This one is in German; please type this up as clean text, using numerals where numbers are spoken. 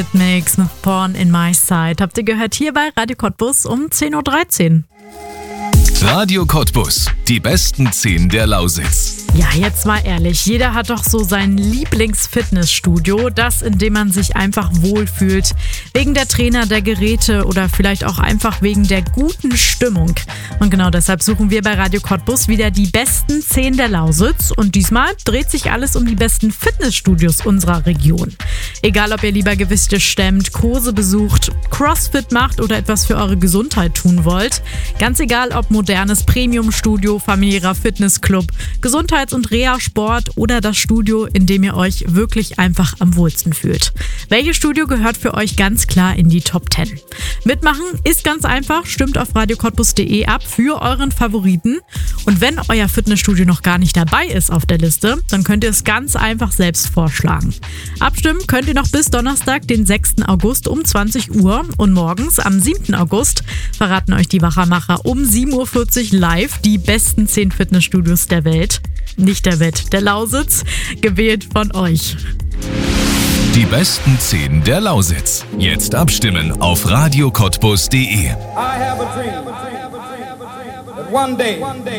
Makes Porn in My Side. Habt ihr gehört hier bei Radio Cottbus um 10.13 Uhr. Radio Cottbus, die besten 10 der Lausitz. Ja, jetzt mal ehrlich, jeder hat doch so sein Lieblingsfitnessstudio, das, in dem man sich einfach wohlfühlt. Wegen der Trainer, der Geräte oder vielleicht auch einfach wegen der guten Stimmung. Und genau deshalb suchen wir bei Radio Cottbus wieder die besten 10 der Lausitz. Und diesmal dreht sich alles um die besten Fitnessstudios unserer Region. Egal, ob ihr lieber Gewichte stemmt, Kurse besucht, Crossfit macht oder etwas für eure Gesundheit tun wollt. Ganz egal, ob modernes Premium-Studio, familiärer Fitnessclub, Gesundheits- und Reha-Sport oder das Studio, in dem ihr euch wirklich einfach am wohlsten fühlt. Welches Studio gehört für euch ganz klar in die Top 10? Mitmachen ist ganz einfach, stimmt auf radiocottbus.de ab für euren Favoriten. Und wenn euer Fitnessstudio noch gar nicht dabei ist auf der Liste, dann könnt ihr es ganz einfach selbst vorschlagen. Abstimmen könnt ihr noch bis Donnerstag, den 6. August um 20 Uhr und morgens am 7. August verraten euch die Wachermacher um 7.40 Uhr live die besten 10 Fitnessstudios der Welt. Nicht der Welt, der Lausitz, gewählt von euch. Die besten 10 der Lausitz. Jetzt abstimmen auf radiocottbus.de. I have a dream that one day